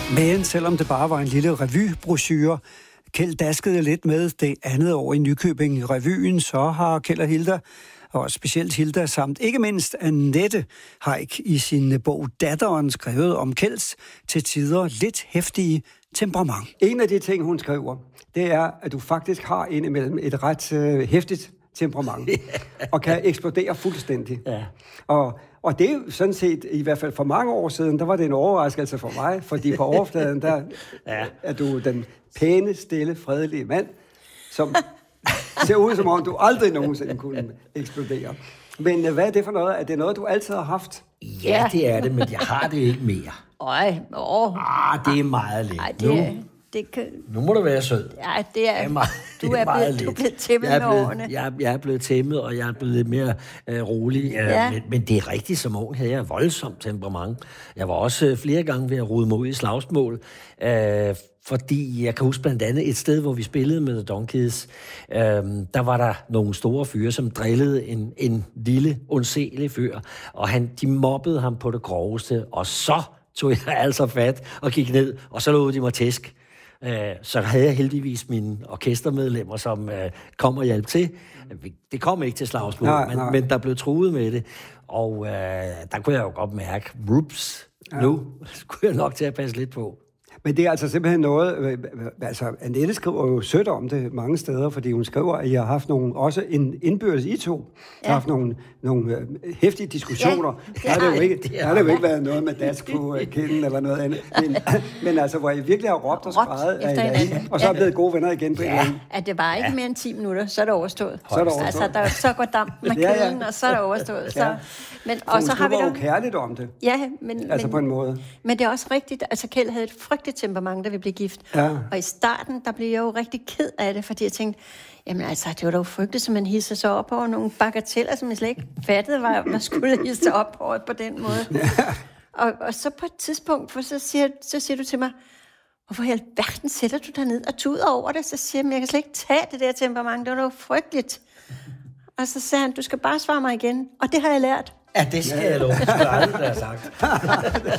Men selvom det bare var en lille revybrochure, Kjeld daskede lidt med det andet år i Nykøbing i revyen, så har Kjeld og Hilda, og specielt Hilda samt ikke mindst Annette Haik i sin bog Datteren skrevet om Kjelds til tider lidt heftige temperament. En af de ting, hun skriver, det er, at du faktisk har indimellem et ret heftigt temperament, og kan eksplodere fuldstændig. Ja. Og det er jo sådan set, i hvert fald for mange år siden, der var det en overraskelse for mig, fordi på overfladen, der er du den pæne, stille, fredelige mand, som ser ud som om, du aldrig nogensinde kunne eksplodere. Men hvad er det for noget? Er det noget, du altid har haft? Ja, det er det, men jeg har det ikke mere. Det er meget lidt. Nu må du være sød. Ja, det er du er blevet tæmmet med årene. Jeg er blevet tæmmet, og jeg er blevet lidt mere rolig. Men det er rigtigt, som ung havde jeg voldsomt temperament. Jeg var også flere gange ved at rode mig ud i slagsmål, fordi jeg kan huske blandt andet et sted, hvor vi spillede med The Donkeys. Der var der nogle store fyre, som drillede en lille, undselig fyr, og de mobbede ham på det groveste, og så tog jeg altså fat og gik ned, og så lod de mig tæsk. Så havde jeg heldigvis mine orkestermedlemmer, som kom og hjalp til. Det kom ikke til slagsmål, men der blev truet med det. Og der kunne jeg jo godt mærke, nu skulle jeg nok til at passe lidt på. Men det er altså simpelthen noget, Annette skriver jo sødt om det mange steder, fordi hun skriver, at I har haft også en indbyrdes I to. Ja. Har haft nogle heftige diskussioner. Ja, der har det jo ikke været noget med dask på kinden eller noget andet. Men altså, hvor I virkelig har råbt og skrejet og så er blevet gode venner igen på en eller anden. At det var ikke mere end 10 minutter, så er det overstået. Så går dampen med kilden, og så er det overstået. Ja. Og så har vi jo kærligt om det. Ja, på en måde. Men det er også rigtigt. Altså, Kjeld havde et frygteligt temperament, da vi blev gift. Ja. Og i starten, der blev jeg jo rigtig ked af det, fordi jeg tænkte, jamen altså, det var da jo frygteligt, som man hisser sig op over nogle bagateller, som jeg slet ikke fattede, var, man skulle hisse sig op over på den måde. Ja. Og så på et tidspunkt, så siger du til mig, hvorfor i alverden sætter du dig ned og tuder over det? Så siger jeg, jeg kan slet ikke tage det der temperament, det var jo frygteligt. Og så sagde han, du skal bare svare mig igen. Og det har jeg lært. Ja, det skal jeg love. Det skulle jeg aldrig have sagt.